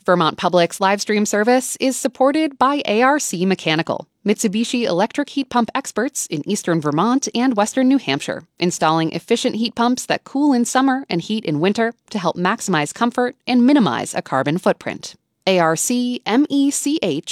Vermont Public's live stream service is supported by ARC Mechanical, Mitsubishi electric heat pump experts in eastern Vermont and western New Hampshire, installing efficient heat pumps that cool in summer and heat in winter to help maximize comfort and minimize a carbon footprint. arcmech.com.